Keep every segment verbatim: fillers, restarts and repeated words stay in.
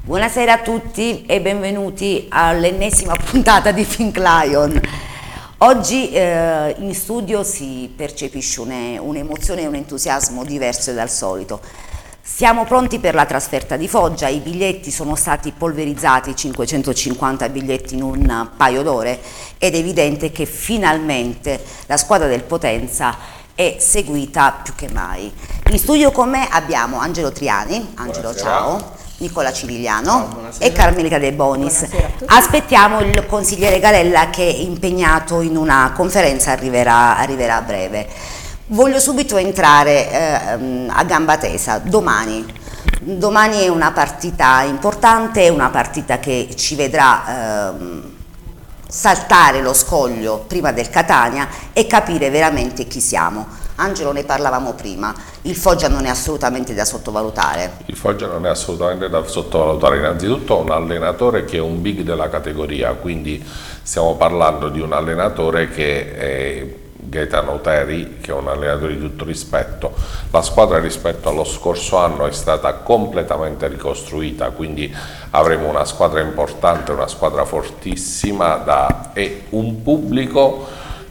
Buonasera a tutti e benvenuti all'ennesima puntata di Think Lion. Oggi eh, in studio si percepisce un'emozione e un entusiasmo diverso dal solito. Siamo pronti per la trasferta di Foggia, i biglietti sono stati polverizzati, cinquecentocinquanta biglietti in un paio d'ore, ed è evidente che finalmente la squadra del Potenza è seguita più che mai. In studio con me abbiamo Angelo Triani. Angelo, buonasera. Ciao. Nicola Civigliano e Carmelita De Bonis. Aspettiamo il consigliere Galella che è impegnato in una conferenza, arriverà, arriverà a breve. Voglio subito entrare eh, a gamba tesa. Domani. Domani è una partita importante, è una partita che ci vedrà eh, saltare lo scoglio prima del Catania e capire veramente chi siamo. Angelo, ne parlavamo prima, il Foggia non è assolutamente da sottovalutare. Il Foggia non è assolutamente da sottovalutare, innanzitutto un allenatore che è un big della categoria, quindi stiamo parlando di un allenatore che è Gaetano Teri, che è un allenatore di tutto rispetto. La squadra rispetto allo scorso anno è stata completamente ricostruita, quindi avremo una squadra importante, una squadra fortissima da, e un pubblico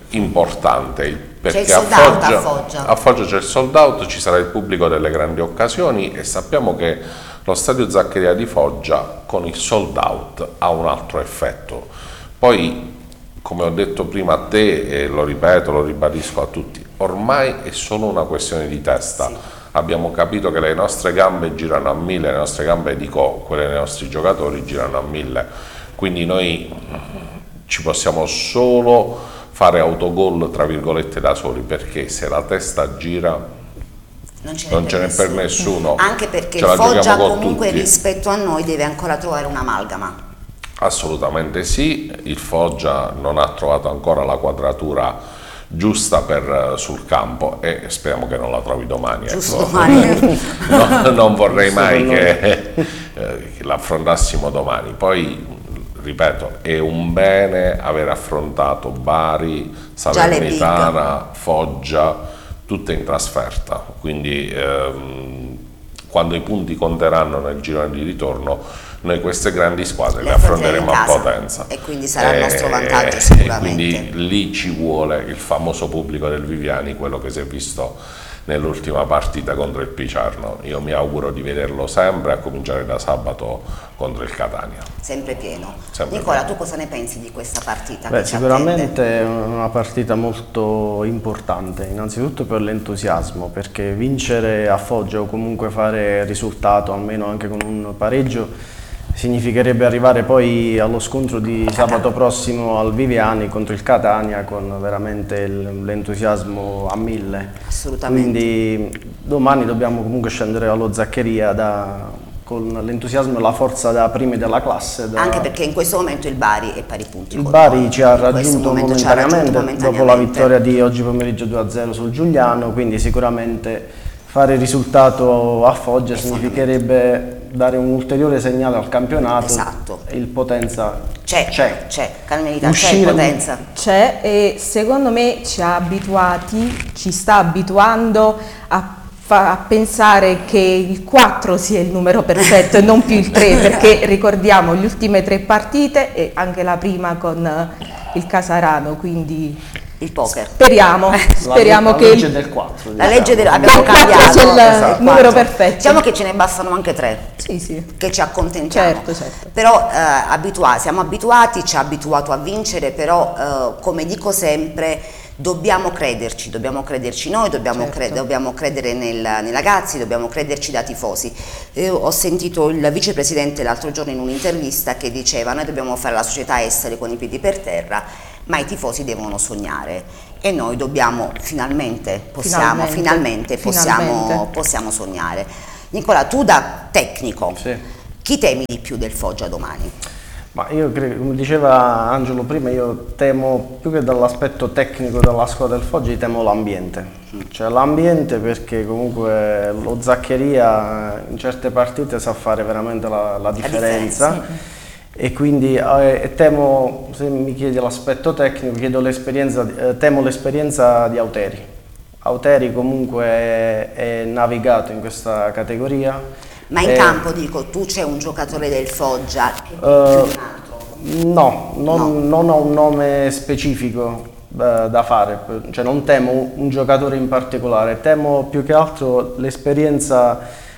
importante. Perché a Foggia, a Foggia. a Foggia c'è il sold out, ci sarà il pubblico delle grandi occasioni e sappiamo che lo stadio Zaccheria di Foggia con il sold out ha un altro effetto. Poi, come ho detto prima a te e lo ripeto, lo ribadisco a tutti, ormai è solo una questione di testa. Sì. Abbiamo capito che le nostre gambe girano a mille, le nostre gambe, dico quelle dei nostri giocatori, girano a mille, quindi noi ci possiamo solo fare autogol tra virgolette da soli, perché se la testa gira non ce, non ce n'è per nessuno, anche perché il Foggia comunque tutti. Rispetto a noi deve ancora trovare un'amalgama. Assolutamente sì, il Foggia non ha trovato ancora la quadratura giusta per, sul campo e speriamo che non la trovi domani. Giusto ecco. domani. no, non vorrei mai che, eh, che l'affrontassimo domani. Poi ripeto, è un bene aver affrontato Bari, Salernitana, Foggia, tutte in trasferta, quindi ehm, quando i punti conteranno nel girone di ritorno, noi queste grandi squadre le, le affronteremo a potenza. E quindi sarà il nostro vantaggio sicuramente. Quindi lì ci vuole il famoso pubblico del Viviani, quello che si è visto nell'ultima partita contro il Picerno. Io mi auguro di vederlo sempre, a cominciare da sabato contro il Catania. Sempre pieno. Sempre Nicola, pieno. Tu cosa ne pensi di questa partita? Beh, che sicuramente è una partita molto importante, innanzitutto per l'entusiasmo, perché vincere a Foggia o comunque fare risultato, almeno anche con un pareggio, significherebbe arrivare poi allo scontro di sabato prossimo al Viviani contro il Catania con veramente l'entusiasmo a mille. Assolutamente. Quindi domani dobbiamo comunque scendere allo Zaccheria da, con l'entusiasmo e la forza da primi della classe. Da... Anche perché in questo momento il Bari è pari punti. Il Bari ci ha, raggiunto momentaneamente, momentaneamente, ci ha raggiunto momentaneamente dopo la vittoria di oggi pomeriggio due a zero sul Giuliano, quindi sicuramente fare il risultato a Foggia significherebbe dare un ulteriore segnale al campionato. Esatto. Il Potenza c'è, c'è, c'è. Carmelita, Uscire c'è il Potenza. C'è e secondo me ci ha abituati, ci sta abituando a, a pensare che il quattro sia il numero perfetto e non più il tre, perché ricordiamo le ultime tre partite e anche la prima con il Casarano, quindi... Il poker. Speriamo, speriamo la, che... La legge del quattro. La legge del... abbiamo cambiato. C'è il esatto. numero perfetto. Diciamo che ce ne bastano anche tre. Sì, sì. Che ci accontentiamo. Certo, certo. Però eh, abituati, siamo abituati, ci ha abituato a vincere, però eh, come dico sempre, dobbiamo crederci, dobbiamo crederci noi, dobbiamo, certo. cre dobbiamo credere nel, nei ragazzi, dobbiamo crederci da tifosi. Io ho sentito il vicepresidente l'altro giorno in un'intervista che diceva: noi dobbiamo fare la società essere con i piedi per terra, ma i tifosi devono sognare e noi dobbiamo finalmente, possiamo, finalmente, finalmente, possiamo, finalmente. possiamo sognare. Nicola, tu da tecnico, sì. Chi temi di più del Foggia domani? Ma io credo, come diceva Angelo prima, io temo più che dall'aspetto tecnico della squadra del Foggia, temo l'ambiente. Cioè l'ambiente, perché comunque lo Zaccheria in certe partite sa fare veramente la, la differenza. La differenza. E quindi eh, temo, se mi chiedi l'aspetto tecnico, chiedo l'esperienza, eh, temo l'esperienza di Auteri. Auteri comunque è, è navigato in questa categoria, Ma in Eh, campo, dico, tu c'è un giocatore del Foggia che Eh, più di un altro? No, non, No. non ho un nome specifico eh, da fare, cioè non temo un giocatore in particolare, temo più che altro l'esperienza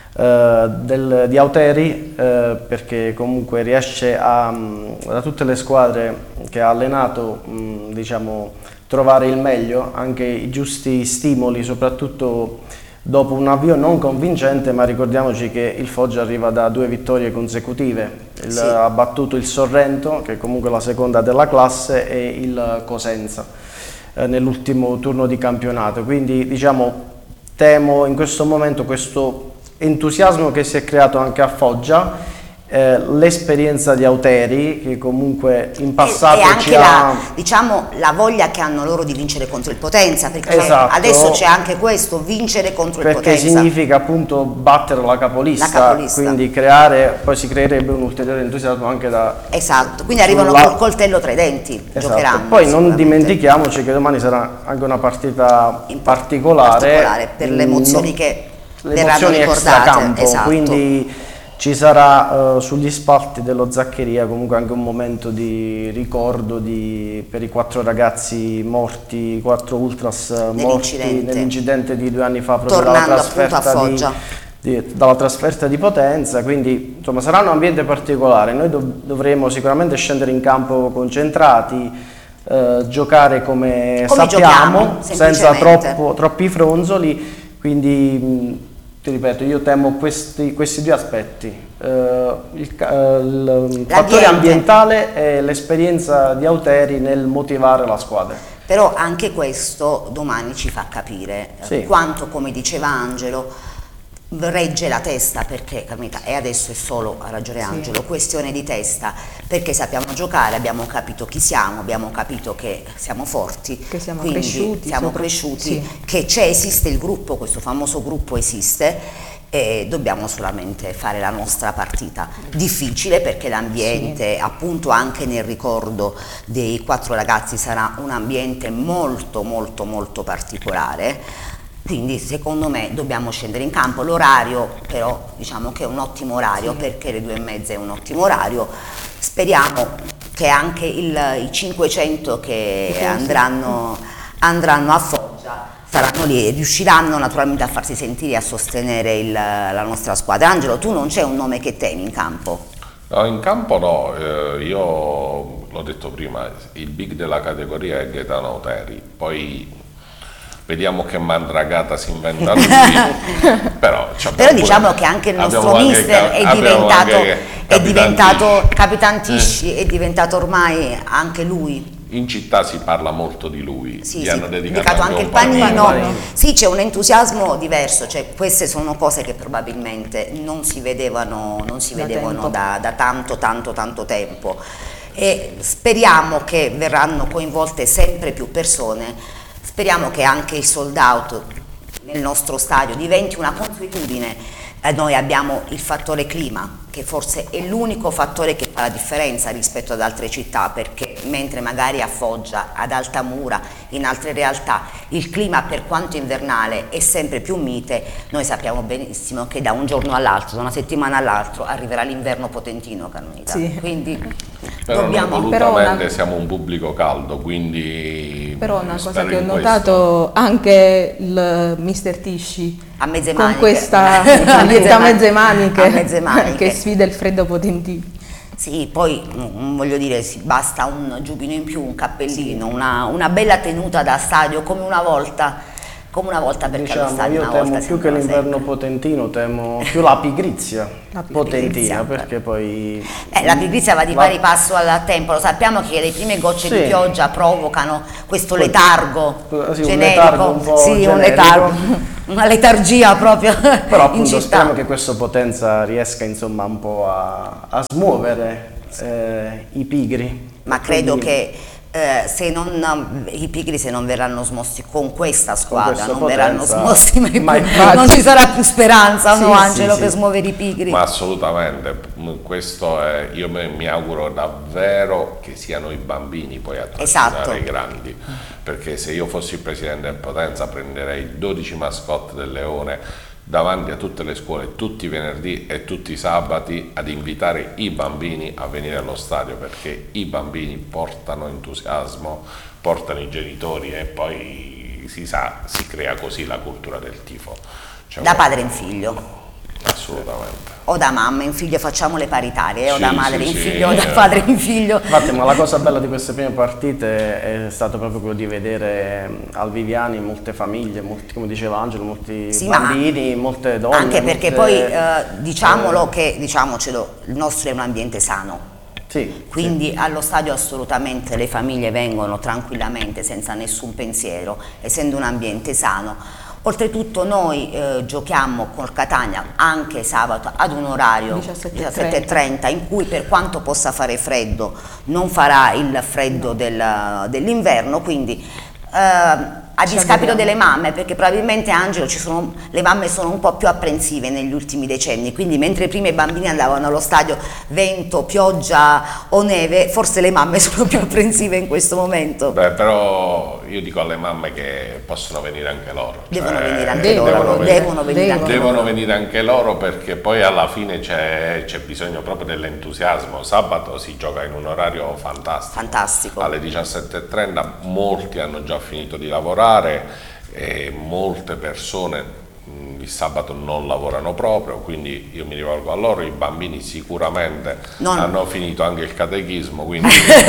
eh, del- di Auteri, eh, perché comunque riesce a, mh, da tutte le squadre che ha allenato, mh, diciamo, trovare il meglio, anche i giusti stimoli, soprattutto dopo un avvio non convincente, ma ricordiamoci che il Foggia arriva da due vittorie consecutive. Il- Sì. Ha battuto il Sorrento, che è comunque la seconda della classe, e il Cosenza eh, nell'ultimo turno di campionato. Quindi diciamo, temo in questo momento questo entusiasmo che si è creato anche a Foggia, eh, l'esperienza di Auteri, che comunque in passato e, e anche ci ha... la, diciamo, la voglia che hanno loro di vincere contro il Potenza, perché Esatto. adesso c'è anche questo, vincere contro il Perché Potenza. significa appunto battere la capolista, La capolista. quindi creare, poi si creerebbe un ulteriore entusiasmo anche da... Esatto, quindi arrivano sulla- col coltello tra i denti, Esatto. giocheranno. Poi non sicuramente. dimentichiamoci che domani sarà anche una partita In- particolare, particolare, per le emozioni mm, che le verranno emozioni ricordate, extracampo, esatto. quindi ci sarà eh, sugli spalti dello Zaccheria comunque anche un momento di ricordo di- per i quattro ragazzi morti, i quattro ultras eh, morti Nell'incidente. nell'incidente di due anni fa, proprio Tornando dalla appunto a trasferta di, Foggia. di- dalla trasferta di Potenza, quindi insomma sarà un ambiente particolare. Noi dov- dovremo sicuramente scendere in campo concentrati, eh, giocare come, Come sappiamo, giochiamo, senza semplicemente. troppo, troppi fronzoli, quindi mh, ti ripeto, io temo questi, questi due aspetti, eh, il, ca- eh, il fattore ambientale e l'esperienza di Auteri nel motivare la squadra. Però anche questo domani ci fa capire eh, Sì. quanto, come diceva Angelo, regge la testa, perché capita, e adesso è solo, ha ragione Angelo, questione di testa, perché sappiamo giocare, abbiamo capito chi siamo, abbiamo capito che siamo forti, Che siamo quindi cresciuti, siamo sopra- cresciuti, sì. che c'è, esiste il gruppo, questo famoso gruppo esiste, e dobbiamo solamente fare la nostra partita. Difficile perché l'ambiente, appunto anche nel ricordo dei quattro ragazzi, sarà un ambiente molto molto molto particolare. Quindi secondo me dobbiamo scendere in campo. L'orario però diciamo che è un ottimo orario, perché le due e mezza è un ottimo orario. Speriamo che anche il, i cinquecento che andranno, andranno a Foggia saranno lì e riusciranno naturalmente a farsi sentire e a sostenere il- la nostra squadra. Angelo, tu non c'è un nome che temi in campo? No, in campo no, eh, io l'ho detto prima, il big della categoria è Gaetano Auteri, poi vediamo che mandragata si inventa lui, però, ci abbiamo Però pure- diciamo che anche il nostro abbiamo anche mister ca- è abbiamo diventato, anche è Capitan diventato Tisci. Capitan Tisci, è diventato ormai anche lui. In città si parla molto di lui, Sì, gli sì, hanno dedicato, dedicato anche il un panino. panino. Sì, c'è un entusiasmo diverso, cioè queste sono cose che probabilmente non si vedevano, non si Da vedevano tempo. da, da tanto tanto tanto tempo, e speriamo che verranno coinvolte sempre più persone, speriamo che anche il sold out nel nostro stadio diventi una consuetudine. Eh, Noi abbiamo il fattore clima, che forse è l'unico fattore che fa la differenza rispetto ad altre città, perché mentre magari a Foggia, ad Altamura, in altre realtà il clima, per quanto invernale, è sempre più mite, noi sappiamo benissimo che da un giorno all'altro, da una settimana all'altro, arriverà l'inverno potentino, Carmelita. Sì. Quindi Però dobbiamo... noi Però volutamente una- siamo un pubblico caldo, quindi Però una cosa spero che ho in questo. notato, anche il mister Tisci a mezze con maniche. questa A mezze da man- mezze maniche, a mezze maniche. che sfida il freddo Potentino. Sì, poi mm, voglio dire, sì, basta un giubbino in più, un cappellino, una, una bella tenuta da stadio come una volta, come una volta, perché allo Diciamo, stadio io una volta temo si più che andava l'inverno sempre. potentino, temo più la pigrizia, La pigrizia, potentina, beh. perché poi... Eh, la pigrizia va di la- pari passo al tempo, lo sappiamo che le prime gocce Sì. di pioggia provocano questo Poi- letargo sì, un generico, letargo un po' sì, un generico. letargo, una letargia proprio Però in appunto città. speriamo che questo Potenza riesca insomma un po' a, a smuovere eh, i pigri. Ma credo Quindi- che eh, se non, i pigri, se non verranno smossi con questa squadra, questa non verranno potenza, smossi mai più. ma infatti- Non ci sarà più speranza, Sì, no sì, Angelo, sì. per smuovere i pigri. Ma assolutamente, questo è, io me- mi auguro davvero che siano i bambini poi a trascinare Esatto. i grandi, perché se io fossi il presidente del Potenza prenderei dodici mascotte del Leone, davanti a tutte le scuole tutti i venerdì e tutti i sabati ad invitare i bambini a venire allo stadio, perché i bambini portano entusiasmo, portano i genitori e poi si sa, si crea così la cultura del tifo. Cioè, da padre in figlio. Assolutamente. O da mamma in figlio, facciamo le paritarie, o Sì, da madre sì, in sì, figlio, o da eh. padre in figlio. Infatti, ma la cosa bella di queste prime partite è stato proprio quello di vedere al Viviani molte famiglie, molti, come diceva Angelo, molti Sì, ma bambini, molte donne. anche perché molte- poi eh, diciamolo che, diciamocelo, il nostro è un ambiente sano. Sì, Quindi sì. allo stadio assolutamente le famiglie vengono tranquillamente, senza nessun pensiero, essendo un ambiente sano. Oltretutto noi eh, giochiamo col Catania anche sabato ad un orario diciassette e trenta in cui, per quanto possa fare freddo, non farà il freddo del- dell'inverno, quindi eh, a Ci discapito auguriamo. delle mamme, perché probabilmente Angelo ci sono, le mamme sono un po' più apprensive negli ultimi decenni, quindi mentre prima i bambini andavano allo stadio vento, pioggia o neve, forse le mamme sono più apprensive in questo momento. Beh, però io dico alle mamme che possono venire anche loro. Devono Cioè, venire anche devono loro, venire- devono venire anche Devono loro. venire anche loro, perché poi alla fine c'è, c'è bisogno proprio dell'entusiasmo. Sabato si gioca in un orario fantastico. Fantastico. Alle diciassette e trenta molti hanno già finito di lavorare e molte persone mh, il sabato non lavorano proprio, quindi io mi rivolgo a loro. I bambini sicuramente Non- hanno finito anche il catechismo, quindi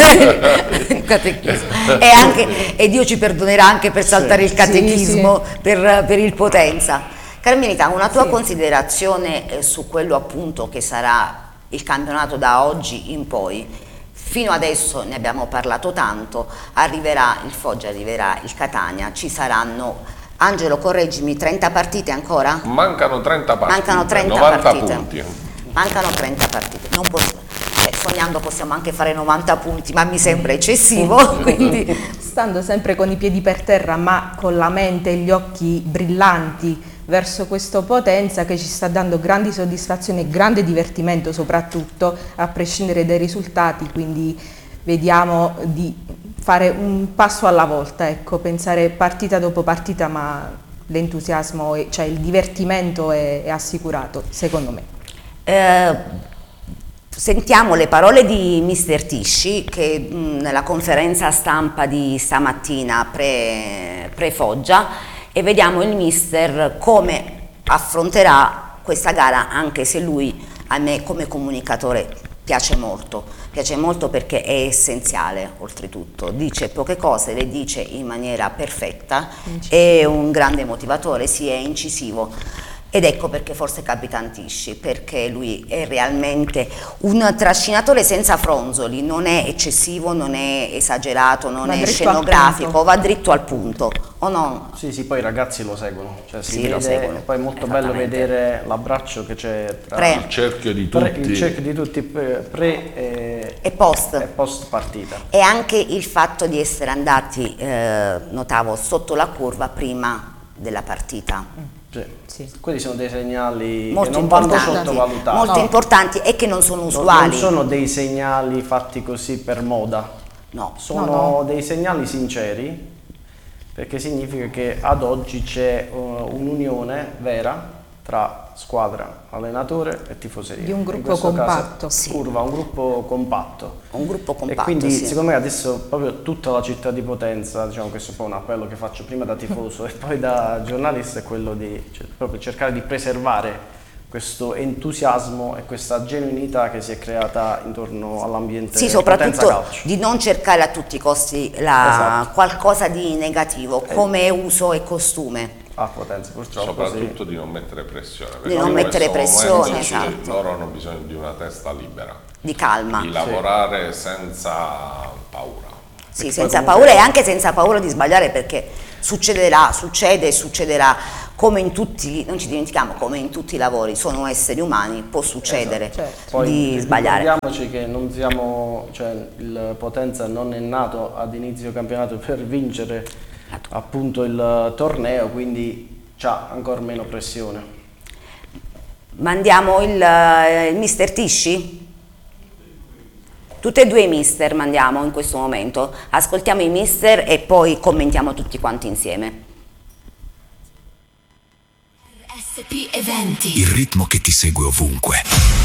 Il catechismo. E, anche, e Dio ci perdonerà anche per saltare il catechismo Per, per il Potenza. Carmelita, una tua Sì. considerazione eh, su quello appunto che sarà il campionato da oggi in poi? Fino adesso ne abbiamo parlato tanto, arriverà il Foggia, arriverà il Catania, ci saranno, Angelo correggimi, trenta partite ancora? mancano trenta partite, Mancano trenta novanta partite. punti. Mancano trenta partite. Non posso- cioè, sognando possiamo anche fare novanta punti, ma mi sembra eccessivo, quindi Stando sempre con i piedi per terra, ma con la mente e gli occhi brillanti verso questo Potenza che ci sta dando grandi soddisfazioni e grande divertimento, soprattutto a prescindere dai risultati, quindi vediamo di fare un passo alla volta, ecco, pensare partita dopo partita, ma l'entusiasmo, è- cioè il divertimento è, è assicurato, secondo me. Eh, sentiamo le parole di mister Tisci che mh, nella conferenza stampa di stamattina pre, pre-Foggia, e vediamo il mister come affronterà questa gara, anche se lui a me come comunicatore piace molto, piace molto perché è essenziale, oltretutto, dice poche cose, le dice in maniera perfetta, è un grande motivatore, sì, è incisivo. Ed ecco perché forse Capitan Tisci, perché lui è realmente un trascinatore senza fronzoli, non è eccessivo, non è esagerato, non Va è dritto al scenografico, punto. va dritto al punto, o no? Sì, sì, poi i ragazzi lo seguono, cioè si Sì, vede, lo seguono, e poi è molto bello esattamente. vedere l'abbraccio che c'è tra Pre. Il cerchio di pre- tutti. il cerchio di tutti pre, pre e, E post. e post partita. E anche il fatto di essere andati, eh, notavo, sotto la curva prima della partita. Sì. Sì. Quelli sono dei segnali Molto che non vanno importanti, sottovalutati. molto No. importanti e che non sono Non- usuali. Non sono dei segnali fatti così per moda, No. sono No, no. dei segnali sinceri, perché significa che ad oggi c'è uh, un'unione vera tra squadra, allenatore e tifoseria. Di un In gruppo questo caso, compatto. Sì. Curva, un gruppo compatto. Un gruppo compatto, E quindi sì. secondo me adesso proprio tutta la città di Potenza, diciamo, questo è un po' un appello che faccio prima da tifoso e poi da giornalista, è quello di cioè, proprio cercare di preservare questo entusiasmo e questa genuinità che si è creata intorno all'ambiente Sì, Potenza soprattutto Calcio. di non cercare a tutti i costi la- Esatto. qualcosa di negativo, Eh. come uso e costume. A Potenza purtroppo Soprattutto sì. di non mettere pressione. Di perché non in mettere questo pressione, momento ci- esatto. loro hanno bisogno di una testa libera, Di calma. di lavorare senza paura. Sì, Perché senza poi comunque- paura e anche senza paura di sbagliare, perché succederà, succede e succederà come in tutti, non ci dimentichiamo, come in tutti i lavori, sono esseri umani, può succedere Esatto, certo. Poi di sbagliare. ricordiamoci che non siamo, cioè il Potenza non è nato ad inizio campionato per vincere appunto il torneo, quindi c'ha ancora meno pressione. Mandiamo il, eh, il mister Tisci? Tutte e due i mister mandiamo in questo momento. Ascoltiamo i mister e poi commentiamo tutti quanti insieme. S S P Eventi. Il ritmo che ti segue ovunque.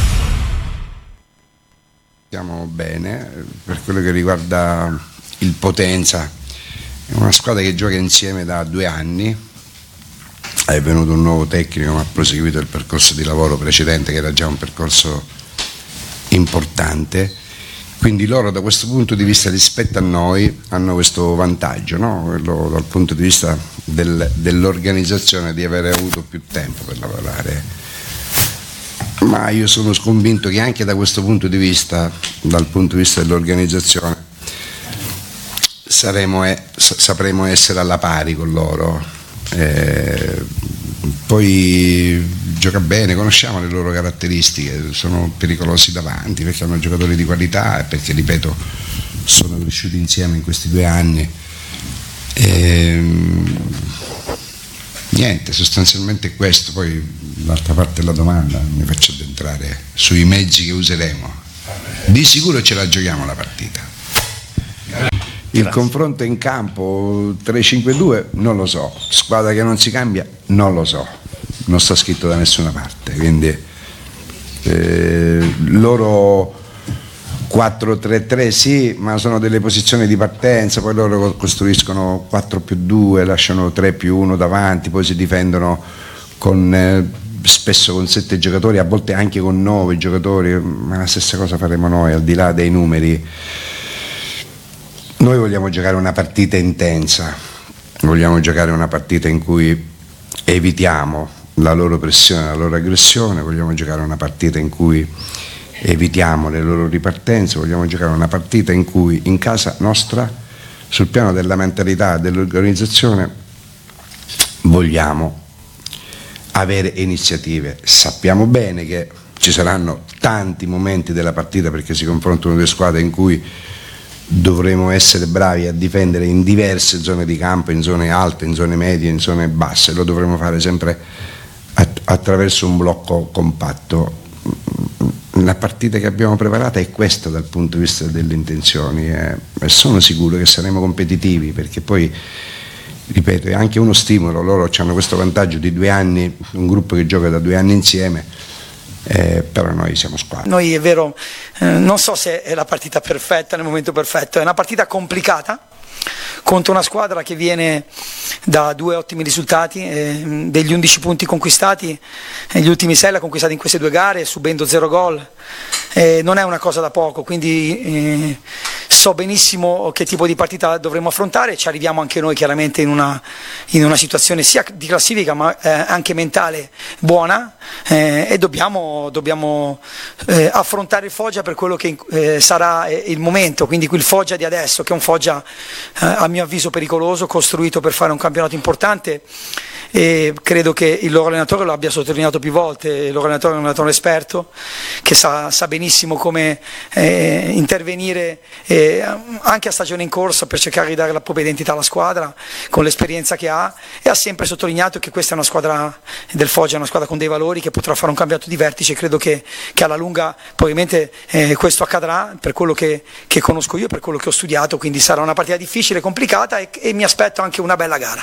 Stiamo bene per quello che riguarda il Potenza. È una squadra che gioca insieme da due anni. È venuto un nuovo tecnico, ma ha proseguito il percorso di lavoro precedente, che era già un percorso importante. Quindi loro, da questo punto di vista, rispetto a noi, hanno questo vantaggio, no? Quello, dal punto di vista del, dell'organizzazione, di avere avuto più tempo per lavorare. Ma io sono convinto che anche da questo punto di vista, dal punto di vista dell'organizzazione, saremo, sapremo essere alla pari con loro. Eh, poi gioca bene, conosciamo le loro caratteristiche, sono pericolosi davanti perché hanno giocatori di qualità e perché, ripeto, sono cresciuti insieme in questi due anni. E, niente, sostanzialmente è questo. Poi l'altra parte della domanda mi faccio addentrare sui mezzi che useremo. Di sicuro ce la giochiamo la partita. Il Grazie. Confronto in campo tre cinque due non lo so, squadra che non si cambia non lo so, non sta scritto da nessuna parte, quindi eh, loro quattro tre tre sì, ma sono delle posizioni di partenza, poi loro costruiscono quattro più due, lasciano tre più uno davanti, poi si difendono con eh, spesso con sette giocatori, a volte anche con nove giocatori, ma la stessa cosa faremo noi, al di là dei numeri. Noi vogliamo giocare una partita intensa, vogliamo giocare una partita in cui evitiamo la loro pressione, la loro aggressione, vogliamo giocare una partita in cui evitiamo le loro ripartenze, vogliamo giocare una partita in cui in casa nostra, sul piano della mentalità e dell'organizzazione, vogliamo avere iniziative. Sappiamo bene che ci saranno tanti momenti della partita, perché si confrontano due squadre in cui dovremo essere bravi a difendere in diverse zone di campo, in zone alte, in zone medie, in zone basse. Lo dovremo fare sempre att- attraverso un blocco compatto. La partita che abbiamo preparata è questa dal punto di vista delle intenzioni eh, e sono sicuro che saremo competitivi, perché poi, ripeto, è anche uno stimolo. Loro hanno questo vantaggio di due anni, un gruppo che gioca da due anni insieme. Eh, però noi siamo squadra. Noi, è vero, eh, non so se è la partita perfetta nel momento perfetto, è una partita complicata contro una squadra che viene da due ottimi risultati, eh, degli undici punti conquistati, eh, gli ultimi sei l'ha conquistati in queste due gare, subendo zero gol. Eh, non è una cosa da poco, quindi eh, so benissimo che tipo di partita dovremo affrontare. Ci arriviamo anche noi chiaramente in una, in una situazione sia di classifica ma eh, anche mentale buona, eh, e dobbiamo, dobbiamo eh, affrontare il Foggia per quello che eh, sarà eh, il momento, quindi quel Foggia di adesso, che è un Foggia eh, a mio avviso pericoloso, costruito per fare un campionato importante, e credo che il loro allenatore lo abbia sottolineato più volte. Il loro allenatore è un allenatore esperto che sa, sa benissimo come eh, intervenire eh, anche a stagione in corsa per cercare di dare la propria identità alla squadra con l'esperienza che ha, e ha sempre sottolineato che questa è una squadra del Foggia, è una squadra con dei valori, che potrà fare un campionato di vertice. Credo che, che alla lunga probabilmente eh, questo accadrà, per quello che, che conosco io, per quello che ho studiato, quindi sarà una partita difficile, complicata, e, e mi aspetto anche una bella gara.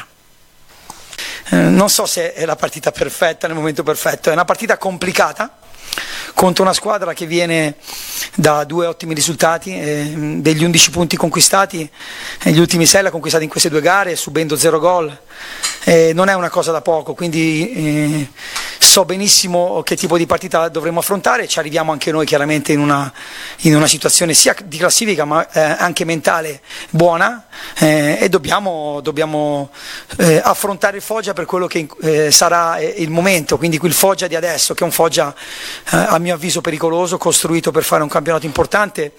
Eh, non so se è la partita perfetta nel momento perfetto, è una partita complicata contro una squadra che viene da due ottimi risultati, eh, degli undici punti conquistati, eh, gli ultimi sei l'ha conquistati in queste due gare, subendo zero gol. Eh, non è una cosa da poco, quindi eh, so benissimo che tipo di partita dovremo affrontare. Ci arriviamo anche noi chiaramente in una, in una situazione sia di classifica ma eh, anche mentale buona, eh, e dobbiamo, dobbiamo eh, affrontare il Foggia per quello che eh, sarà eh, il momento, quindi quel Foggia di adesso, che è un Foggia eh, a mio avviso pericoloso, costruito per fare un campionato importante,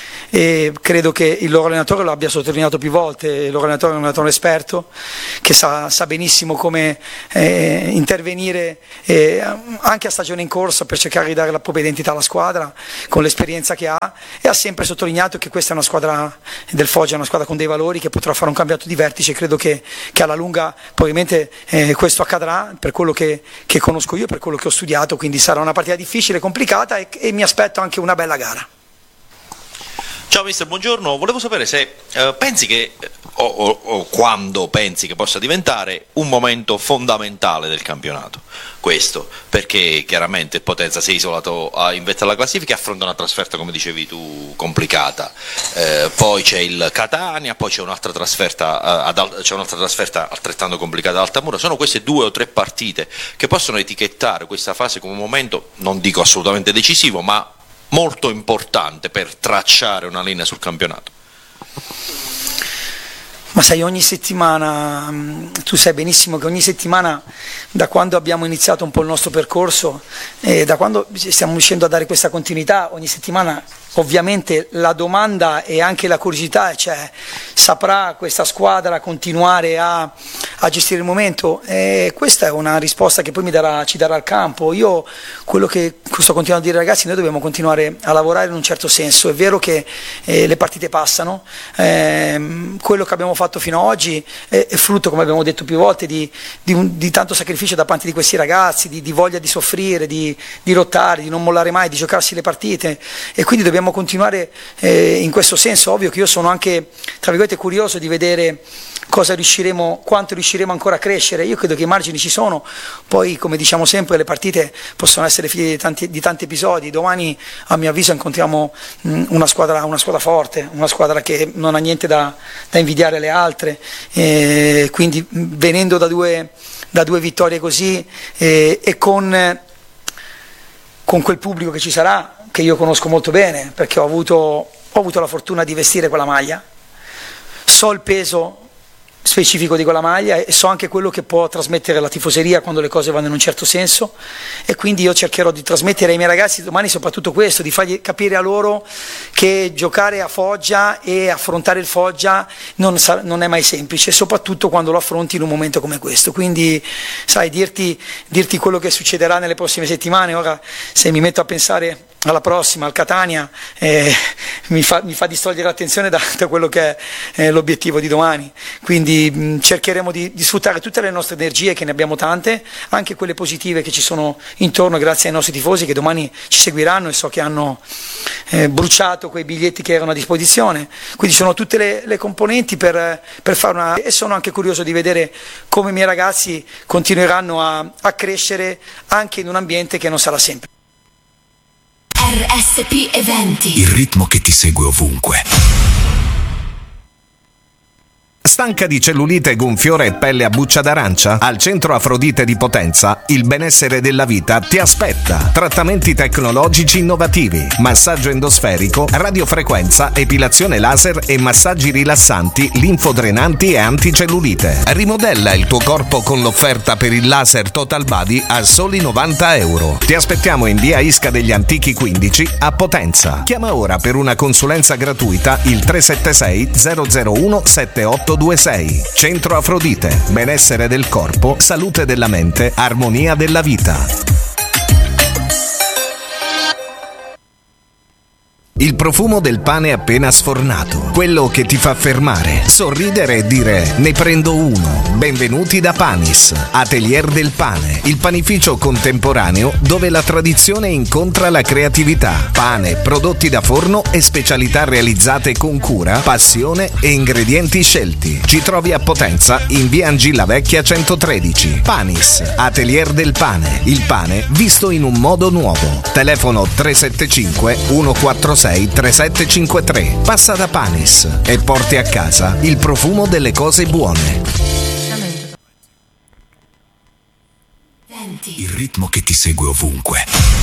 e credo che il loro allenatore lo abbia sottolineato più volte. Il loro allenatore è un allenatore esperto che sa, sa benissimo come eh, intervenire eh, anche a stagione in corsa per cercare di dare la propria identità alla squadra con l'esperienza che ha, e ha sempre sottolineato che questa è una squadra del Foggia, è una squadra con dei valori, che potrà fare un campionato di vertice. Credo che, che alla lunga probabilmente eh, questo accadrà, per quello che, che conosco io, per quello che ho studiato, quindi sarà una partita difficile, complicata, e, e mi aspetto anche una bella gara. Ciao mister, buongiorno. Volevo sapere se eh, pensi che, o, o, o quando pensi che possa diventare un momento fondamentale del campionato. Questo, perché chiaramente il Potenza si è isolato a, in vetta alla classifica e affronta una trasferta, come dicevi tu, complicata. Eh, poi c'è il Catania, poi c'è un'altra trasferta, eh, ad, c'è un'altra trasferta altrettanto complicata ad Altamura. Sono queste due o tre partite che possono etichettare questa fase come un momento, non dico assolutamente decisivo, ma molto importante per tracciare una linea sul campionato. Ma sai, ogni settimana, tu sai benissimo che ogni settimana, da quando abbiamo iniziato un po' il nostro percorso, e da quando stiamo riuscendo a dare questa continuità, ogni settimana ovviamente la domanda e anche la curiosità, cioè saprà questa squadra continuare a, a gestire il momento? E questa è una risposta che poi mi darà, ci darà il campo. Io quello che sto continuando a dire, ragazzi, noi dobbiamo continuare a lavorare in un certo senso. È vero che eh, le partite passano, ehm, quello che abbiamo fatto fino ad oggi è, è frutto, come abbiamo detto più volte, di, di, un, di tanto sacrificio da parte di questi ragazzi, di, di voglia di soffrire, di, di lottare, di non mollare mai, di giocarsi le partite, e quindi dobbiamo continuare eh, in questo senso. Ovvio che io sono anche, tra virgolette, curioso di vedere cosa riusciremo, quanto riusciremo ancora a crescere. Io credo che i margini ci sono, poi come diciamo sempre le partite possono essere figlie di tanti, di tanti episodi. Domani a mio avviso incontriamo mh, una, squadra, una squadra forte, una squadra che non ha niente da, da invidiare alle altre, e quindi mh, venendo da due, da due vittorie così e, e con, con quel pubblico che ci sarà, che io conosco molto bene perché ho avuto, ho avuto la fortuna di vestire quella maglia, so il peso specifico di quella maglia e so anche quello che può trasmettere la tifoseria quando le cose vanno in un certo senso, e quindi io cercherò di trasmettere ai miei ragazzi domani soprattutto questo, di fargli capire a loro che giocare a Foggia e affrontare il Foggia non, sa- non è mai semplice, soprattutto quando lo affronti in un momento come questo. Quindi sai, dirti, dirti quello che succederà nelle prossime settimane, ora se mi metto a pensare alla prossima, al Catania, eh, mi, fa, mi fa distogliere l'attenzione da, da quello che è eh, l'obiettivo di domani. Quindi mh, cercheremo di, di sfruttare tutte le nostre energie, che ne abbiamo tante, anche quelle positive che ci sono intorno, grazie ai nostri tifosi che domani ci seguiranno e so che hanno eh, bruciato quei biglietti che erano a disposizione. Quindi sono tutte le, le componenti per, per fare una... e sono anche curioso di vedere come i miei ragazzi continueranno a, a crescere anche in un ambiente che non sarà sempre. R S P Eventi. Il ritmo che ti segue ovunque. Stanca di cellulite, gonfiore e pelle a buccia d'arancia? Al Centro Afrodite di Potenza il benessere della vita ti aspetta. Trattamenti tecnologici innovativi, massaggio endosferico, radiofrequenza, epilazione laser e massaggi rilassanti, linfodrenanti e anticellulite. Rimodella il tuo corpo con l'offerta per il laser Total Body a soli novanta euro. Ti aspettiamo in via Isca degli Antichi quindici a Potenza. Chiama ora per una consulenza gratuita il tre sette sei zero zero uno sette otto due sei. Centro Afrodite, benessere del corpo, salute della mente, armonia della vita. Il profumo del pane appena sfornato, quello che ti fa fermare, sorridere e dire ne prendo uno. Benvenuti da Panis, Atelier del Pane, il panificio contemporaneo dove la tradizione incontra la creatività. Pane, prodotti da forno e specialità realizzate con cura, passione e ingredienti scelti. Ci trovi a Potenza in via Angilla Vecchia centotredici. Panis, Atelier del Pane, il pane visto in un modo nuovo. Telefono tre sette cinque uno quattro sei tre sette cinque tre. Passa da Panis e porti a casa il profumo delle cose buone. Il ritmo che ti segue ovunque.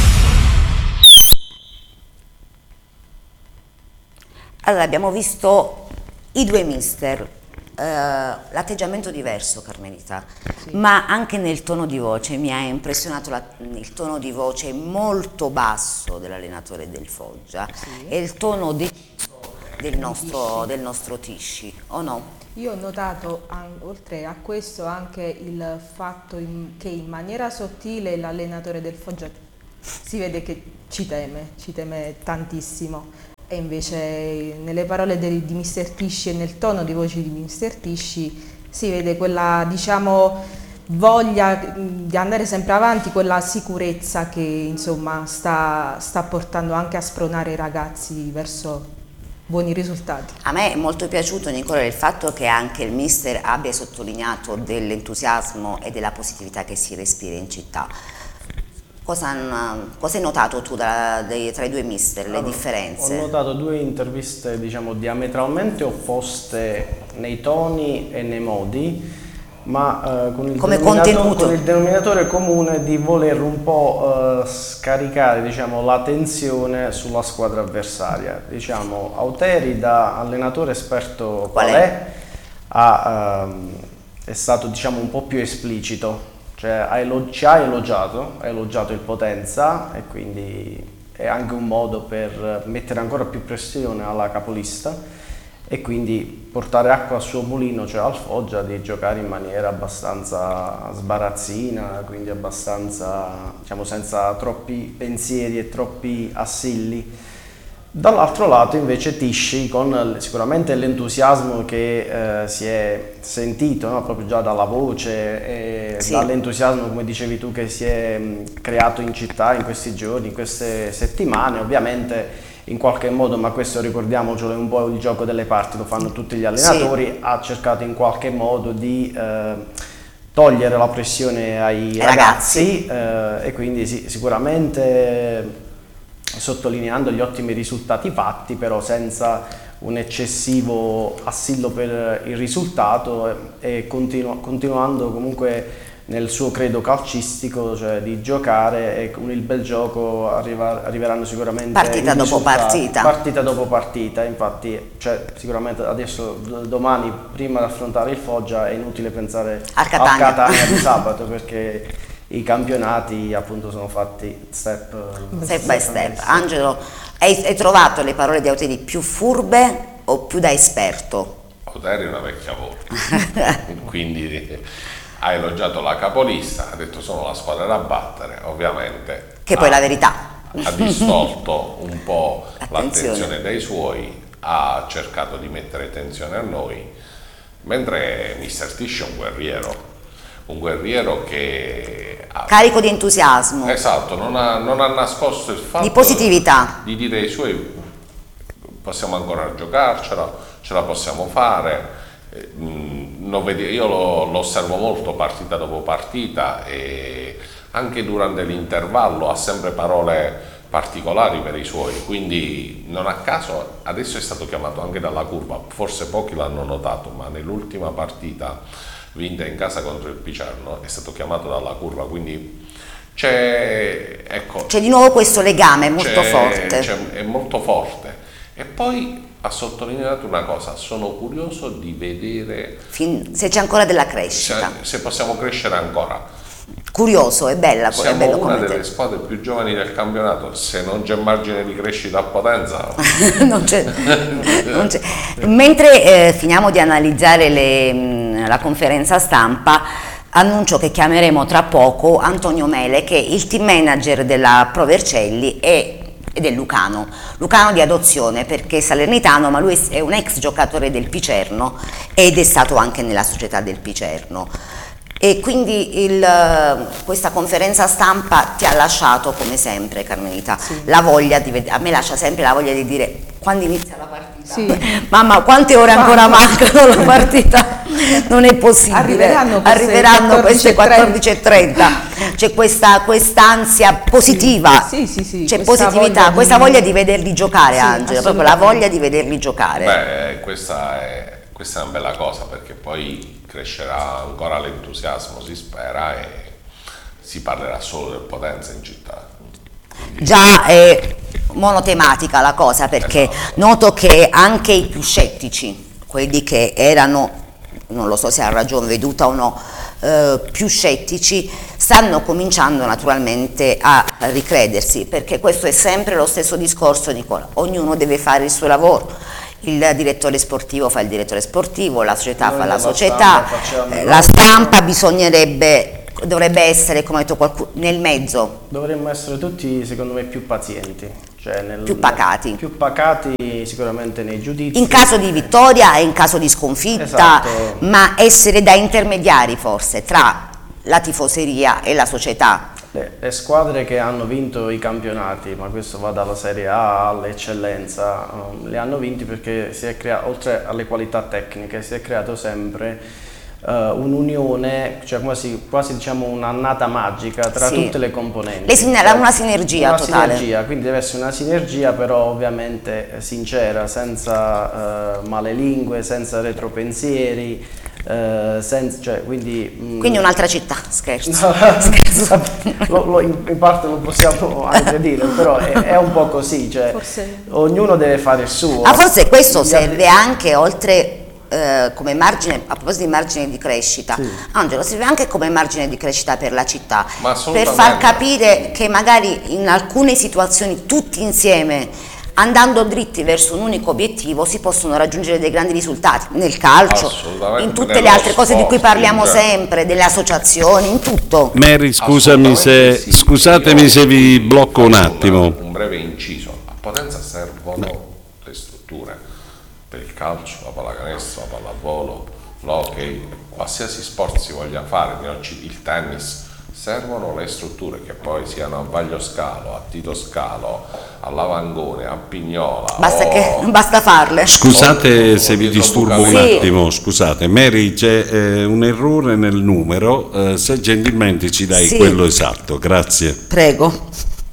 Allora, abbiamo visto i due mister, eh, l'atteggiamento diverso, Carmelita, sì. Ma anche nel tono di voce mi ha impressionato la, il tono di voce molto basso dell'allenatore del Foggia, sì. E il tono deciso del nostro, del nostro Tisci, o no? Io ho notato, oltre a questo, anche il fatto in, che in maniera sottile l'allenatore del Foggia si vede che ci teme, ci teme tantissimo. E invece nelle parole di, di mister Tisci e nel tono di voce di mister Tisci si vede quella, diciamo, voglia di andare sempre avanti, quella sicurezza che insomma sta, sta portando anche a spronare i ragazzi verso buoni risultati. A me è molto piaciuto, Nicola, il fatto che anche il mister abbia sottolineato dell'entusiasmo e della positività che si respira in città. Cosa, cosa hai notato tu da, dei, tra i due mister, le allora, differenze? Ho notato due interviste, diciamo, diametralmente opposte nei toni e nei modi, ma eh, con, il Come denominato, con il denominatore comune di voler un po' eh, scaricare, diciamo, la tensione sulla squadra avversaria. Diciamo, Auteri, da allenatore esperto qual è, ha, ehm, è stato, diciamo, un po' più esplicito. Cioè, ha elo- ci ha elogiato, ha elogiato il Potenza, e quindi è anche un modo per mettere ancora più pressione alla capolista e quindi portare acqua al suo mulino, cioè al Foggia, di giocare in maniera abbastanza sbarazzina, quindi abbastanza, diciamo, senza troppi pensieri e troppi assilli. Dall'altro lato invece Tisci, con sicuramente l'entusiasmo che eh, si è sentito, no? Proprio già dalla voce e sì. dall'entusiasmo, come dicevi tu, che si è mh, creato in città in questi giorni, in queste settimane, ovviamente in qualche modo, ma questo ricordiamocelo, è un po' il gioco delle parti, lo fanno tutti gli allenatori, sì. ha cercato in qualche modo di eh, togliere la pressione ai ragazzi, ragazzi eh, e quindi sì, sicuramente sottolineando gli ottimi risultati fatti, però senza un eccessivo assillo per il risultato e continu- continuando comunque nel suo credo calcistico, cioè di giocare, e con il bel gioco arriva- arriveranno sicuramente partita dopo partita. partita dopo partita. Infatti, cioè, sicuramente adesso d- domani, prima di affrontare il Foggia, è inutile pensare al Catania, al Catania di sabato, perché i campionati appunto sono fatti step, step by step. Angelo, hai, hai trovato le parole di Auteri più furbe o più da esperto? Auteri è una vecchia volpe, quindi ha elogiato la capolista, ha detto sono la squadra da battere, ovviamente. Che poi è la verità. Ha distolto un po' Attenzione. l'attenzione dai suoi, ha cercato di mettere tensione a noi, mentre mister Tisci è un guerriero. Un guerriero che ha, carico di entusiasmo, esatto, non ha, non ha nascosto il fatto di positività, di dire ai suoi possiamo ancora giocarcela, ce la possiamo fare. Non vedi, io lo, lo osservo molto partita dopo partita, e anche durante l'intervallo ha sempre parole particolari per i suoi, quindi non a caso adesso è stato chiamato anche dalla curva, forse pochi l'hanno notato, ma nell'ultima partita vinta in casa contro il Picerno è stato chiamato dalla curva, quindi c'è, ecco, c'è di nuovo questo legame molto forte, c'è, è molto forte. E poi ha sottolineato una cosa: sono curioso di vedere fin, se c'è ancora della crescita, se, se possiamo crescere ancora. Curioso, è bella. Siamo è bello una come delle te. squadre più giovani del campionato, se non c'è margine di crescita a Potenza non c'è, non c'è. Mentre eh, finiamo di analizzare le, mh, la conferenza stampa, annuncio che chiameremo tra poco Antonio Mele, che è il team manager della Pro Vercelli e ed è Lucano, Lucano di adozione perché è salernitano, ma lui è un ex giocatore del Picerno ed è stato anche nella società del Picerno. E quindi il, questa conferenza stampa ti ha lasciato, come sempre, Carmelita, sì. la voglia di vedere, a me lascia sempre la voglia di dire quando inizia la partita. Sì. Mamma, quante ore ancora mancano alla partita? Non è possibile. Arriveranno queste, Arriveranno queste quattordici e trenta. C'è questa quest'ansia positiva, sì, sì, sì, c'è questa positività, voglia questa di... voglia di vederli giocare, sì, Angela, proprio la voglia di vederli giocare. Beh, questa è, questa è una bella cosa, perché poi crescerà ancora l'entusiasmo, si spera, e si parlerà solo del Potenza in città. Quindi... Già è monotematica la cosa, perché esatto. noto che anche i più scettici, quelli che erano, non lo so se ha ragione veduta o no, eh, più scettici, stanno cominciando naturalmente a ricredersi, perché questo è sempre lo stesso discorso, Nicola, ognuno deve fare il suo lavoro. Il direttore sportivo fa il direttore sportivo, la società Noi fa la la società, stampa eh, la stampa bisognerebbe, dovrebbe essere, come ha detto qualcuno, nel mezzo. Dovremmo essere tutti, secondo me, più pazienti, cioè nel, più pacati. Più pacati sicuramente nei giudizi. In caso di vittoria e in caso di sconfitta, esatto. ma essere da intermediari forse tra la tifoseria e la società. Le, le squadre che hanno vinto i campionati, ma questo va dalla Serie A all'eccellenza, um, li hanno vinti perché si è creato, oltre alle qualità tecniche, si è creato sempre uh, un'unione, cioè quasi, quasi diciamo un'annata magica tra sì. tutte le componenti. Le sin- cioè, una sinergia una totale. Sinergia, quindi deve essere una sinergia però ovviamente sincera, senza uh, malelingue, senza retropensieri. Uh, senza, cioè, quindi, mh, quindi un'altra città, scherzo, no, scherzo. lo, lo, in, in parte lo possiamo anche dire, però è, è un po' così, cioè, forse... ognuno deve fare il suo. Ah, forse questo serve anche, oltre eh, come margine, a proposito di margine di crescita, sì. Angelo, serve anche come margine di crescita per la città, per far capire che magari in alcune situazioni tutti insieme, andando dritti verso un unico obiettivo, si possono raggiungere dei grandi risultati nel calcio, in tutte le altre cose di cui parliamo sempre, delle associazioni, in tutto. Mary, scusami se, sì. scusatemi se vi blocco un attimo. Un breve inciso. A Potenza servono no. le strutture per il calcio, la pallacanestro, la pallavolo, l'hockey, qualsiasi sport si voglia fare, il tennis. Servono le strutture che poi siano a Vaglio Scalo, a Tito Scalo, a Lavangone, a Pignola. Basta, che, basta farle. Scusate se vi disturbo un sì. attimo, scusate. Mary, c'è eh, un errore nel numero, eh, se gentilmente ci dai sì. quello esatto, grazie. Prego.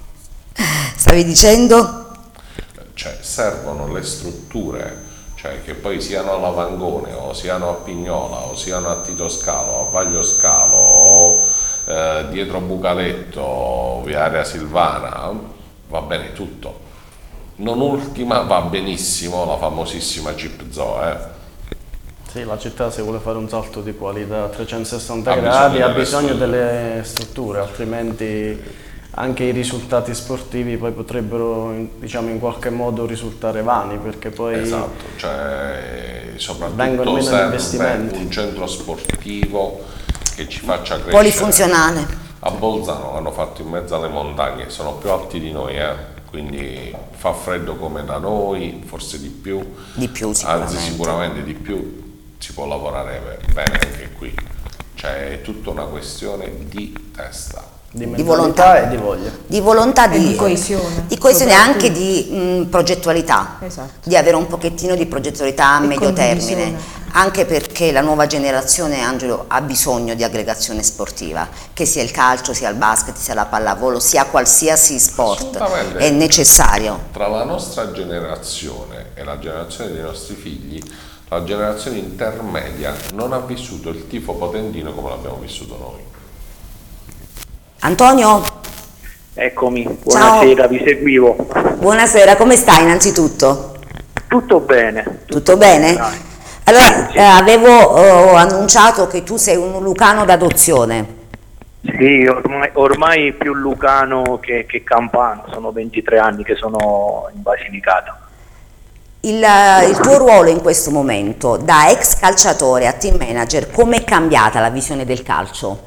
Stavi dicendo? Cioè, servono le strutture, cioè che poi siano a Lavangone, o siano a Pignola, o siano a Tito Scalo, o a Vaglio Scalo, o Eh, dietro Bucaletto, via Area Silvana, va bene tutto. Non ultima va benissimo la famosissima Chip Zoo. Eh. Sì, la città se vuole fare un salto di qualità a trecentosessanta gradi ha bisogno delle strutture, altrimenti anche i risultati sportivi poi potrebbero, diciamo, in qualche modo risultare vani, perché poi esatto, cioè soprattutto vengono meno serve investimenti. Un centro sportivo che ci faccia crescere. Polifunzionale. A Bolzano l'hanno fatto in mezzo alle montagne, sono più alti di noi, eh? Quindi fa freddo come da noi, forse di più, di più sicuramente. anzi sicuramente di più, si può lavorare bene anche qui, cioè è tutta una questione di testa. Di, di volontà e di voglia, di volontà, di, di coesione, di coesione anche di mh, progettualità, esatto. di avere un pochettino di progettualità a e medio termine, anche perché la nuova generazione, Angelo, ha bisogno di aggregazione sportiva, che sia il calcio, sia il basket, sia la pallavolo, sia qualsiasi sport, è necessario. Tra la nostra generazione e la generazione dei nostri figli, la generazione intermedia non ha vissuto il tifo potentino come l'abbiamo vissuto noi. Antonio? Eccomi, buonasera, ciao. Vi seguivo. Buonasera, come stai innanzitutto? Tutto bene. Tutto, tutto bene? bene? Allora, sì. eh, avevo oh, annunciato che tu sei un lucano d'adozione. Sì, ormai, ormai più lucano che, che campano, sono ventitré anni che sono in Basilicata. Il, il tuo ruolo in questo momento, da ex calciatore a team manager, com'è cambiata la visione del calcio?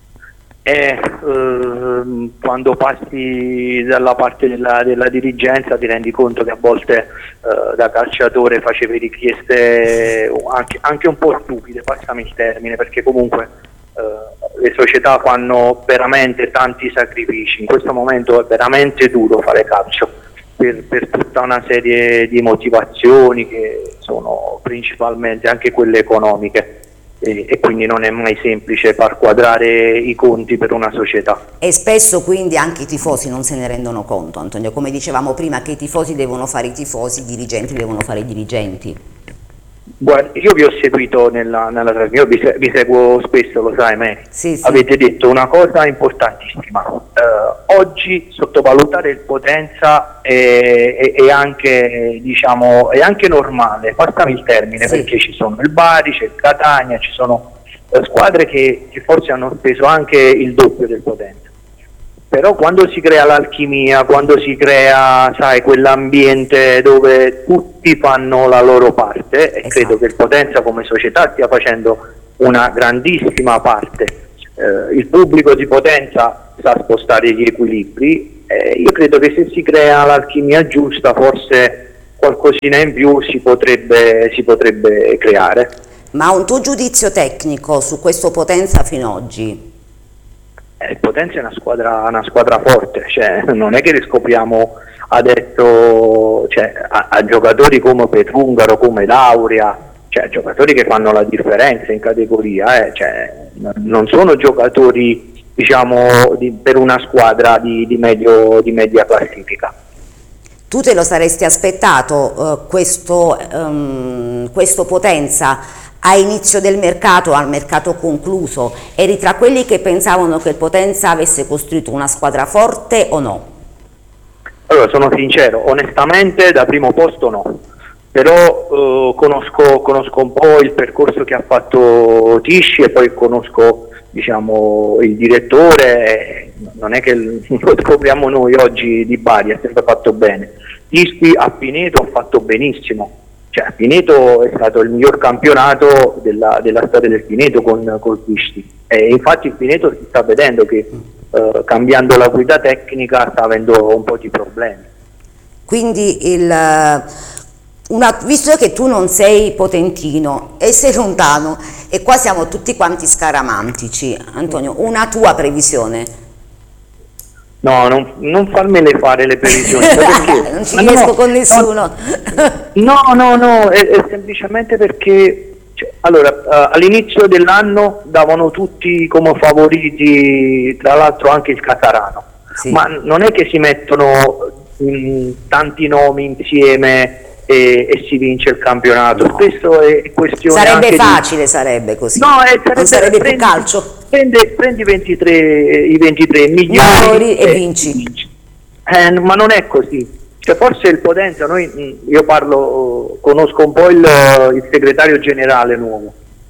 Eh, ehm, quando passi dalla parte della, della dirigenza ti rendi conto che a volte eh, da calciatore facevi richieste anche, anche un po' stupide, passami il termine, perché comunque eh, le società fanno veramente tanti sacrifici. In questo momento è veramente duro fare calcio per, per tutta una serie di motivazioni che sono principalmente anche quelle economiche. E, e quindi non è mai semplice far quadrare i conti per una società. E spesso quindi anche i tifosi non se ne rendono conto, Antonio, come dicevamo prima, che i tifosi devono fare i tifosi, i dirigenti devono fare i dirigenti. Guarda, io vi ho seguito nella, nella io vi, vi seguo spesso, lo sai, me. Sì, sì. Avete detto una cosa importantissima. Uh, oggi sottovalutare il Potenza è, è, è anche, diciamo, è anche normale, passami il termine, sì. Perché ci sono il Bari, c'è il Catania, ci sono uh, squadre che, che forse hanno speso anche il doppio del Potenza. Però quando si crea l'alchimia, quando si crea, sai, quell'ambiente dove tutti fanno la loro parte, e esatto. Credo che il Potenza come società stia facendo una grandissima parte, eh, il pubblico di Potenza sa spostare gli equilibri, eh, io credo che se si crea l'alchimia giusta forse qualcosina in più si potrebbe, si potrebbe creare. Ma un tuo giudizio tecnico su questo Potenza fino ad oggi? Eh, il Potenza è una squadra, una squadra forte, cioè, non è che riscopriamo adesso, cioè, a, a giocatori come Petrungaro, come Lauria, cioè giocatori che fanno la differenza in categoria, eh, cioè, non sono giocatori, diciamo, di, per una squadra di, di, medio, di media classifica. Tu te lo saresti aspettato uh, questo, um, questo Potenza a inizio del mercato, al mercato concluso? Eri tra quelli che pensavano che il Potenza avesse costruito una squadra forte o no? Allora, sono sincero, onestamente da primo posto no, però eh, conosco, conosco un po' il percorso che ha fatto Tisci e poi conosco, diciamo, il direttore. Non è che lo scopriamo noi oggi di Bari, ha sempre fatto bene. Tisci a Pineto ha fatto benissimo. Cioè, Pineto è stato il miglior campionato della, della storia del Pineto con col Pisci, e infatti il Pineto si sta vedendo che eh, cambiando la guida tecnica sta avendo un po' di problemi. Quindi il, una, visto che tu non sei potentino e sei lontano e qua siamo tutti quanti scaramantici, Antonio, una tua previsione? No, non, non farmele fare le previsioni. Perché? Non ci riesco no, con nessuno. No, no, no, è, è semplicemente perché, cioè, allora, uh, all'inizio dell'anno davano tutti come favoriti, tra l'altro anche il Catarano, sì. Ma non è che si mettono mh, tanti nomi insieme e, e si vince il campionato, no. Spesso è questione sarebbe anche facile, di... sarebbe così, no, è, sarebbe, non sarebbe prendi, più calcio. Prendi, prendi ventitré, i ventitré migliori e, e vinci, vinci. Eh, ma non è così, cioè, forse il Potenza, noi, io parlo, conosco un po' il, il segretario generale nuovo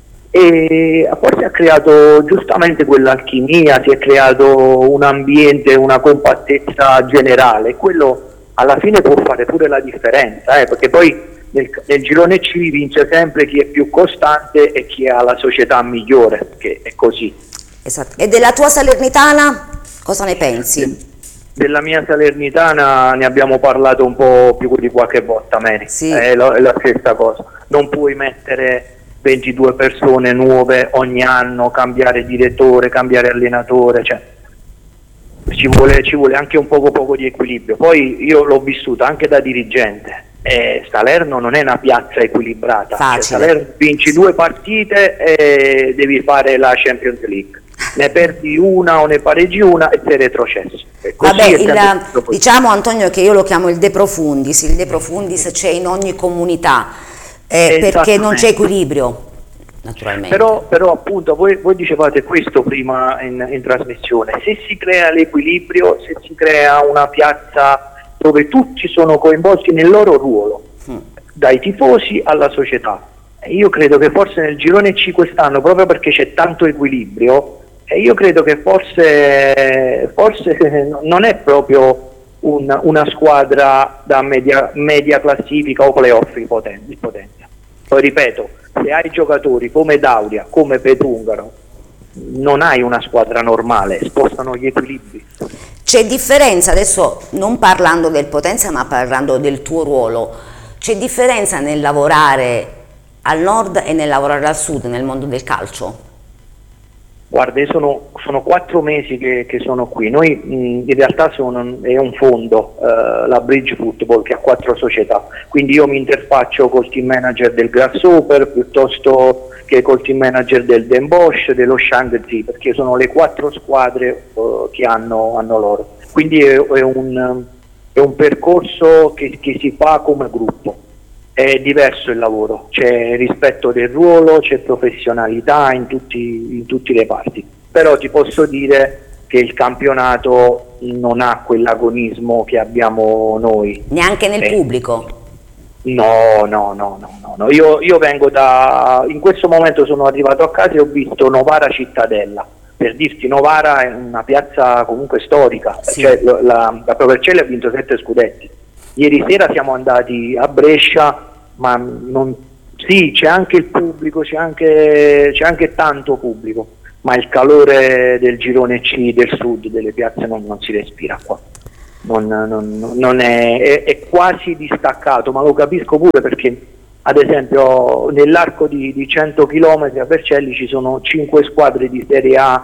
e forse ha creato giustamente quell'alchimia, si è creato un ambiente, una compattezza generale, quello alla fine può fare pure la differenza, eh, perché poi nel, nel girone C vince sempre chi è più costante e chi ha la società migliore, perché è così. Esatto. E della tua Salernitana cosa ne pensi? Della mia Salernitana ne abbiamo parlato un po' più di qualche volta, Mary. Sì. È, la, è la stessa cosa, non puoi mettere ventidue persone nuove ogni anno, cambiare direttore, cambiare allenatore, cioè ci vuole, ci vuole anche un poco poco di equilibrio. Poi io l'ho vissuta anche da dirigente, e Salerno non è una piazza equilibrata, cioè, Salerno vinci sì. due partite e devi fare la Champions League, ne perdi una o ne pareggi una e sei retrocesso. Vabbè, il, diciamo, Antonio, che io lo chiamo il de profundis, il de profundis c'è in ogni comunità, eh, perché non c'è equilibrio. Naturalmente. Però, però appunto voi, voi dicevate questo prima in, in trasmissione, se si crea l'equilibrio, se si crea una piazza dove tutti sono coinvolti nel loro ruolo, mm. dai tifosi alla società, e io credo che forse nel girone C quest'anno, proprio perché c'è tanto equilibrio, e io credo che forse, forse non è proprio un, una squadra da media, media classifica o playoff di Potenza. Poi ripeto, se hai giocatori come Dauria, come Petungaro, non hai una squadra normale, spostano gli equilibri. C'è differenza, adesso non parlando del Potenza ma parlando del tuo ruolo, c'è differenza nel lavorare al nord e nel lavorare al sud nel mondo del calcio? Guarda, io sono, sono quattro mesi che, che sono qui, noi mh, in realtà sono, è un fondo, uh, la Bridge Football, che ha quattro società, quindi io mi interfaccio col team manager del Grasshopper piuttosto che col team manager del Den Bosch, dello Shaangzi, perché sono le quattro squadre uh, che hanno, hanno loro, quindi è, è, un, è un percorso che, che si fa come gruppo. È diverso il lavoro, c'è rispetto del ruolo, c'è professionalità in tutti, in tutti i reparti, però ti posso dire che il campionato non ha quell'agonismo che abbiamo noi. Neanche nel eh, pubblico? No, no, no, no, no, no. Io, io vengo da, in questo momento sono arrivato a casa e ho visto Novara Cittadella, per dirti Novara è una piazza comunque storica, sì. Cioè, la, la Provercelli ha vinto sette scudetti. Ieri sera siamo andati a Brescia, ma non, sì, c'è anche il pubblico, c'è anche, c'è anche tanto pubblico, ma il calore del girone C del sud, delle piazze, non, non si respira qua. Non, non, non è, è, è quasi distaccato, ma lo capisco pure perché, ad esempio, nell'arco di, di cento chilometri a Vercelli ci sono cinque squadre di Serie A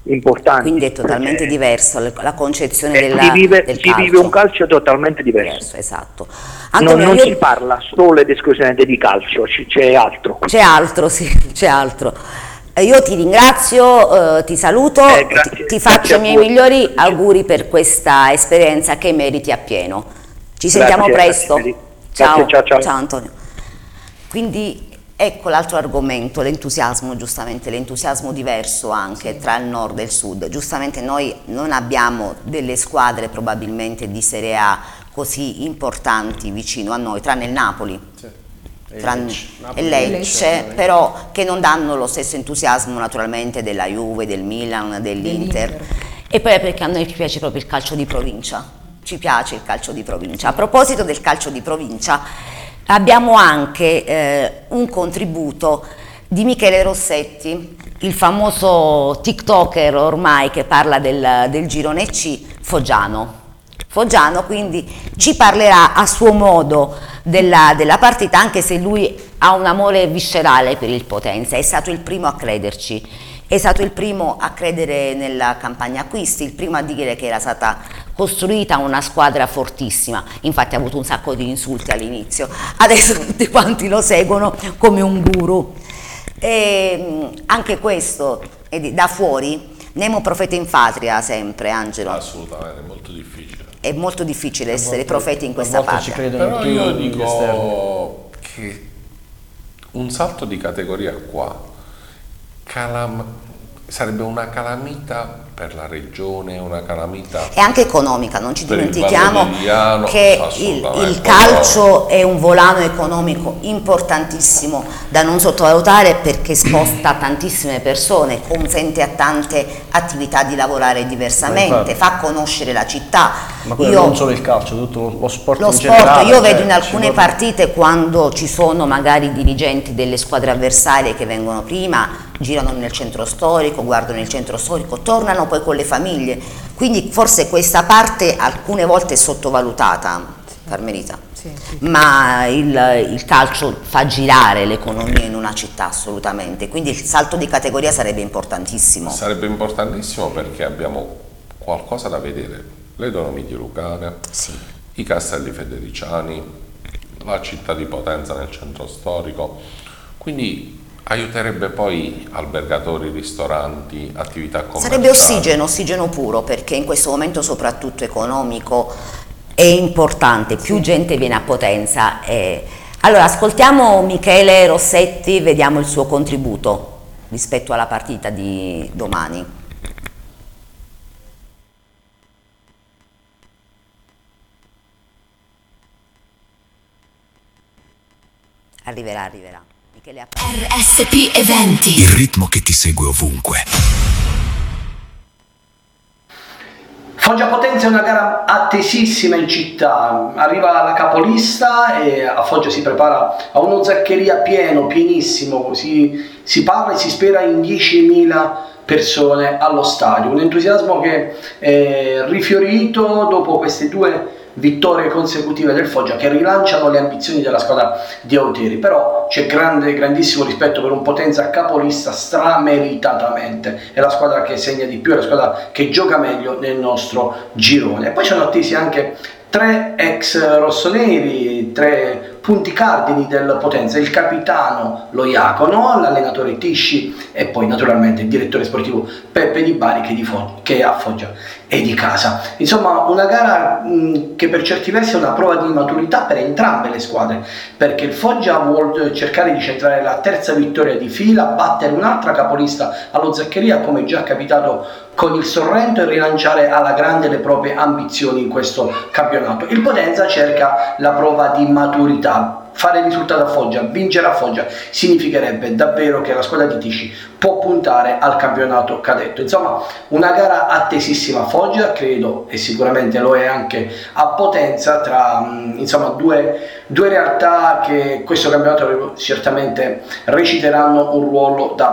importanti. Quindi è totalmente diverso la concezione eh, della, si vive, del si calcio. vive un calcio totalmente diverso. diverso esatto. Antonio, non non io... si parla solo ed esclusivamente di calcio, c'è altro. C'è altro, sì, c'è altro. Io ti ringrazio, eh, ti saluto, eh, grazie, ti, ti faccio i miei migliori auguri per questa esperienza che meriti appieno. Ci sentiamo grazie, presto. Grazie, ciao. Grazie, ciao, ciao. Ciao Antonio. Quindi ecco l'altro argomento, l'entusiasmo, giustamente, l'entusiasmo diverso anche sì. tra il nord e il sud. Giustamente noi non abbiamo delle squadre probabilmente di Serie A così importanti vicino a noi, tranne il Napoli. Sì. Tranne e Lecce, Lecce, però che non danno lo stesso entusiasmo naturalmente della Juve, del Milan, dell'Inter. dell'Inter. E poi è perché a noi piace proprio il calcio di provincia, ci piace il calcio di provincia. A proposito del calcio di provincia, abbiamo anche eh, un contributo di Michele Rossetti, il famoso TikToker ormai che parla del, del girone C, Foggiano. Foggiano quindi ci parlerà a suo modo della, della partita, anche se lui ha un amore viscerale per il Potenza, è stato il primo a crederci, è stato il primo a credere nella campagna acquisti, il primo a dire che era stata costruita una squadra fortissima, infatti ha avuto un sacco di insulti all'inizio, adesso tutti quanti lo seguono come un guru. E anche questo è di, da fuori, nemo profeta in patria sempre, Angelo. Assolutamente, è molto difficile. È molto difficile essere profeti in questa patria. Però io dico che un salto di categoria qua calam- sarebbe una calamita per la regione, una calamita e anche economica, non ci per dimentichiamo il Mediano, che il, il calcio è un volano economico importantissimo da non sottovalutare, perché sposta tantissime persone, consente a tante attività di lavorare diversamente, fa conoscere la città. Ma quello io, non solo il calcio, tutto lo sport lo in sport, generale. io vedo in alcune partite, quando ci sono magari dirigenti delle squadre avversarie che vengono prima, girano nel centro storico, guardano il centro storico, tornano poi con le famiglie, quindi forse questa parte alcune volte è sottovalutata, Carmelita, sì, sì. ma il, il calcio fa girare l'economia in una città assolutamente, quindi il salto di categoria sarebbe importantissimo. Sarebbe importantissimo perché abbiamo qualcosa da vedere, le Dolomiti Lucane, sì. i Castelli Federiciani, la città di Potenza nel centro storico, quindi aiuterebbe poi albergatori, ristoranti, attività commerciali. Sarebbe ossigeno, ossigeno puro, perché in questo momento soprattutto economico è importante, più sì. gente viene a Potenza. E... Allora ascoltiamo Michele Rossetti, vediamo il suo contributo rispetto alla partita di domani. Arriverà, arriverà. R S P Eventi, il ritmo che ti segue ovunque. Foggia Potenza è una gara attesissima in città, arriva la capolista e a Foggia si prepara a uno Zaccheria pieno, pienissimo, si, si parla e si spera in diecimila persone allo stadio, un entusiasmo che è rifiorito dopo queste due vittorie consecutive del Foggia che rilanciano le ambizioni della squadra di Auteri, però c'è grande, grandissimo rispetto per un Potenza capolista strameritatamente, è la squadra che segna di più, è la squadra che gioca meglio nel nostro girone. E poi sono attesi anche tre ex rossoneri, tre punti cardini del Potenza, il capitano Lo Iacono, l'allenatore Tisci e poi naturalmente il direttore sportivo Peppe Di Bari che, di Foggia, che a Foggia è di casa. Insomma una gara mh, che per certi versi è una prova di maturità per entrambe le squadre, perché il Foggia vuole cercare di centrare la terza vittoria di fila, battere un'altra capolista allo Zaccheria come già capitato con il Sorrento e rilanciare alla grande le proprie ambizioni in questo campionato. Il Potenza cerca la prova di maturità. Fare il risultato a Foggia, vincere a Foggia, significherebbe davvero che la squadra di Tisci può puntare al campionato cadetto. Insomma, una gara attesissima a Foggia, credo, e sicuramente lo è anche a Potenza, tra insomma, due, due realtà che questo campionato certamente reciteranno un ruolo da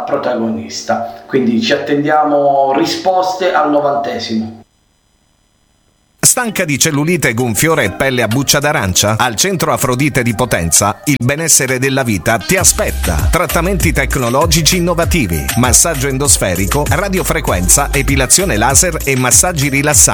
protagonista. Quindi ci attendiamo risposte al novantesimo. Stanca di cellulite, gonfiore e pelle a buccia d'arancia? Al Centro Afrodite di Potenza il benessere della vita ti aspetta. Trattamenti tecnologici innovativi, massaggio endosferico, radiofrequenza, epilazione laser e massaggi rilassanti